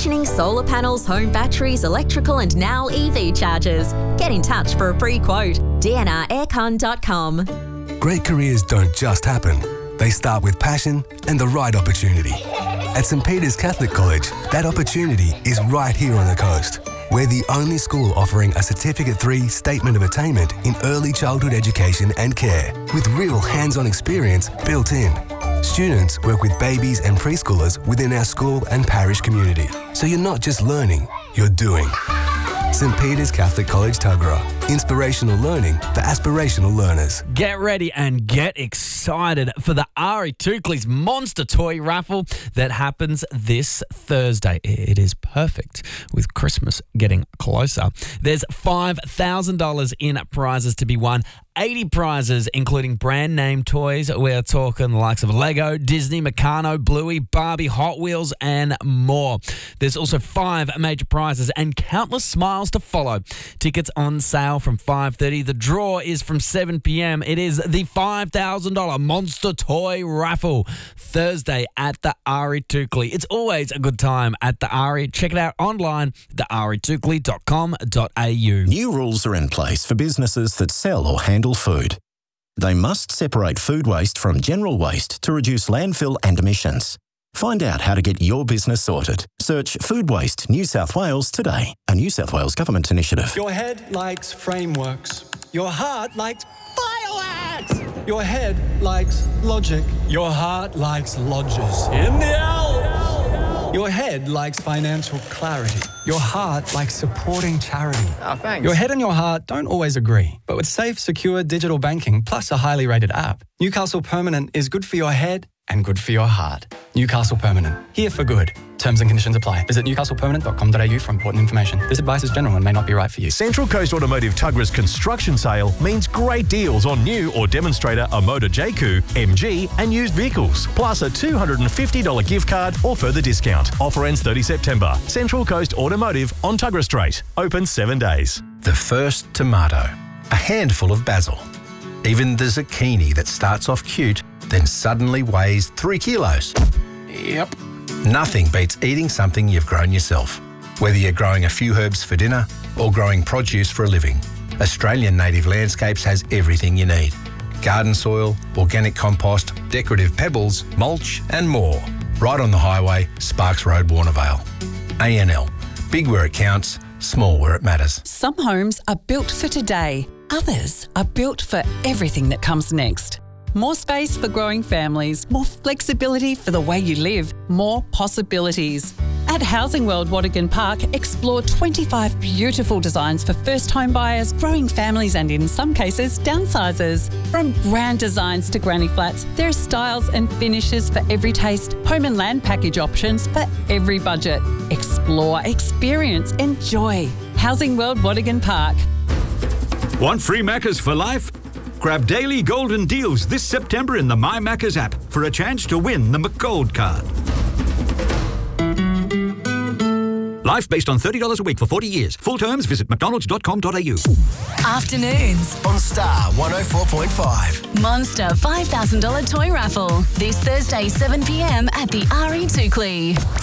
commissioning solar panels, home batteries, electrical and now EV chargers. Get in touch for a free quote. dnraircon.com. Great careers don't just happen. They start with passion and the right opportunity. At St Peter's Catholic College, that opportunity is right here on the coast. We're the only school offering a Certificate 3 Statement of Attainment in early childhood education and care, with real hands-on experience built in. Students work with babies and preschoolers within our school and parish community. So you're not just learning, you're doing. St Peter's Catholic College, Tuggerah. Inspirational learning for aspirational learners. Get ready and get excited for the Ari Tukli's Monster Toy Raffle that happens this Thursday. It is perfect with Christmas getting closer. There's $5,000 in prizes to be won. 80 prizes, including brand name toys. We're talking the likes of Lego, Disney, Meccano, Bluey, Barbie, Hot Wheels, and more. There's also 5 major prizes and countless smiles to follow. Tickets on sale from 5:30. The draw is from 7 p.m. It is the $5,000 Monster Toy Raffle, Thursday at the Ari Tukli. It's always a good time at the Ari. Check it out online, thearitukli.com.au. New rules are in place for businesses that sell or handle food. They must separate food waste from general waste to reduce landfill and emissions. Find out how to get your business sorted. Search Food Waste New South Wales today, a New South Wales government initiative. Your head likes frameworks. Your heart likes fireworks. Your head likes logic. Your heart likes lodges in the Alps. Your head likes financial clarity. Your heart likes supporting charity. Oh, thanks. Your head and your heart don't always agree, but with safe, secure digital banking plus a highly rated app, Newcastle Permanent is good for your head and good for your heart. Newcastle Permanent, here for good. Terms and conditions apply. Visit newcastlepermanent.com.au for important information. This advice is general and may not be right for you. Central Coast Automotive Tuggerah's construction sale means great deals on new or demonstrator Omoda JQ, MG and used vehicles, plus a $250 gift card or further discount. Offer ends 30 September. Central Coast Automotive on Tuggerah Street. Open 7 days. The first tomato, a handful of basil. Even the zucchini that starts off cute, then suddenly weighs 3 kilos. Yep. Nothing beats eating something you've grown yourself. Whether you're growing a few herbs for dinner or growing produce for a living, Australian Native Landscapes has everything you need. Garden soil, organic compost, decorative pebbles, mulch and more. Right on the highway, Sparks Road, Warnervale. ANL. Big where it counts, small where it matters. Some homes are built for today. Others are built for everything that comes next. More space for growing families, more flexibility for the way you live, more possibilities. At Housing World Watergan Park, explore 25 beautiful designs for first home buyers, growing families and in some cases, downsizers. From grand designs to granny flats, there are styles and finishes for every taste, home and land package options for every budget. Explore, experience, enjoy. Housing World Watergan Park. Want free Maccas for life? Grab daily golden deals this September in the My Maccas app for a chance to win the McGold card. Life based on $30 a week for 40 years. Full terms, visit mcdonalds.com.au. Afternoons On Star 104.5. Monster $5,000 toy raffle. This Thursday, 7 p.m. at the Ari Tukli.